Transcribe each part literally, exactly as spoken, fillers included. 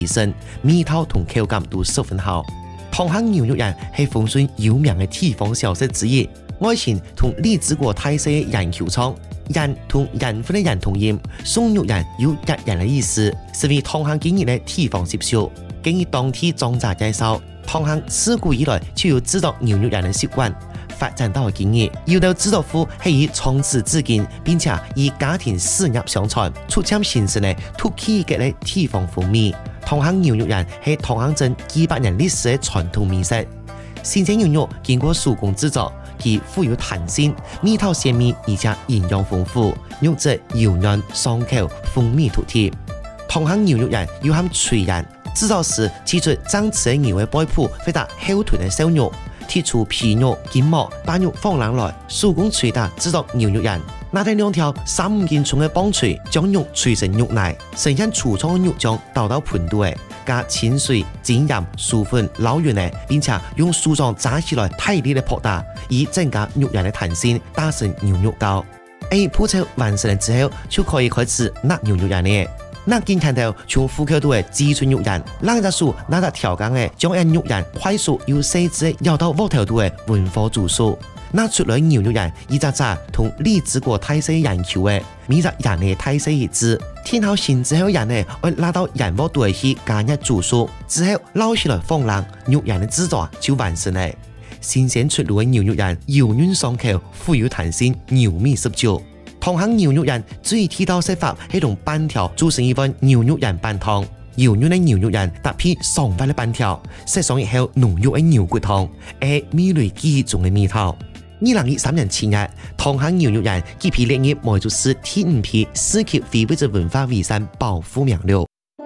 提升，味道同口感都十分好。塘坑牛肉人係豐順有名嘅地方小食之一，外形同荔枝果泰式嘅人球廠，人同人份嘅人同音，送肉人有日人嘅意思，是為塘坑今日嘅地方習俗。根據當地莊稼介紹，塘坑自古以來就有製作牛肉人嘅習慣。發展到今日，有的製作戶係以從此至今，並且以家庭事業相傳，逐漸形成嘅土氣嘅地方風味。塘坑牛肉人係塘坑鎮幾百年歷史嘅傳統美食。新鮮牛肉經過手工製作，其富有彈性，味道鮮美，而且營養豐富，肉質柔軟爽口，風味獨特。塘坑牛肉人要含脆人，製作時切出張弛嘅牛嘅背脯，或者後臀嘅瘦肉。剔除皮肉、筋膜，把肉放冷來，手工捶打製作牛肉人。拿低兩條三五斤重嘅棒槌，將肉捶成肉泥，盛上粗糙嘅肉醬倒到盤度嘅，加清水、精鹽、薯粉撈勻嘅，並且用樹狀炸起來大力嘅撲打，以增加肉人嘅彈性，打成牛肉糕。誒，鋪設完成之後，就可以開始拿牛肉人嘅。那見看到從虎口度嘅自存肉人，兩隻手拿着條羹嘅，將一肉人快速又細緻咬到鑊頭度嘅文火煮熟。那出來牛肉人一隻隻同荔枝果泰式人球嘅，每隻人嘅泰式一致。填好餡之後，人呢會拉到人鍋度去加熱煮熟，之後撈起來放冷，肉人嘅製作就完成了。新鮮出爐嘅牛肉人柔軟爽口，富有彈性，牛味十足。塘坑牛肉人最地道食法係用板條做成一碗牛肉人板湯，柔軟嘅牛肉人搭配爽快嘅板條，食上以後濃郁嘅牛骨湯，係味蕾記憶中嘅味道。二零二三年七月，塘坑牛肉人繼批列入梅州市第五批世界非物質文化遺產保護名錄。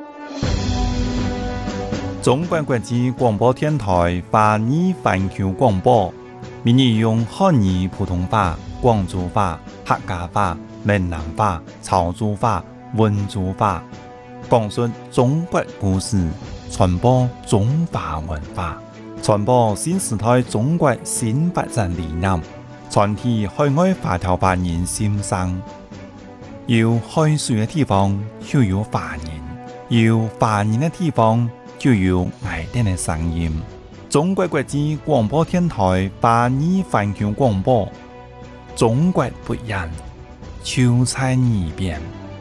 中國國際廣播電台華語環球廣播，每日用漢語、普通話、廣州話、客家話、閩南話、潮州話、溫州話，講述中國故事，傳播中華文化，傳播新時代中國新發展理念，傳遞海外華僑華人心聲。有海水嘅地方就有華人，有華人嘅地方就有愛哋嘅聲音。中國國際廣播電台華語環球廣播，中國不一樣，就在耳邊。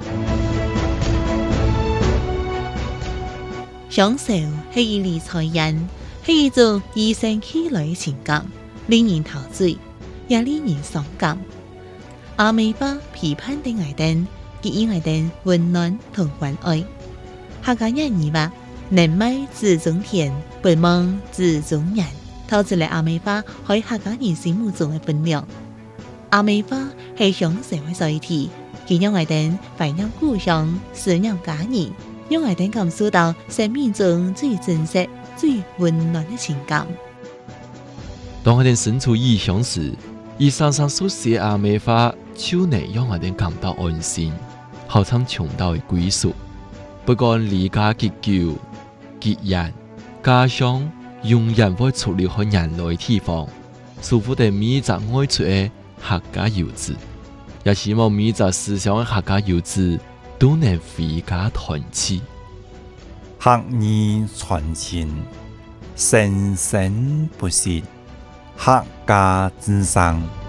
享受係一理財人，係一種與生俱來嘅情感，令人陶醉，也令人傷感。阿美巴批判的愛燈，給予愛燈溫暖同關愛。客家人語話：能賣自種田，不忙自種人。透出嚟阿美巴喺客家人心目中嘅分量。阿美巴係享受嘅載體，佢讓愛燈懷念故鄉，思念家人，讓愛燈感受到生命中最真實、最溫暖嘅情感。 當愛燈身處異鄉時，以常常所寫阿美巴，就能讓愛燈感到安心，好像尋到嘅歸屬。不管離家結久、結緣、家鄉，永遠會出離開人類地方，舒服地每隻愛出嘅客家遊子，也希望每隻思鄉嘅客家遊子都能回家團聚， 客語傳情，生生不息，客家之聲。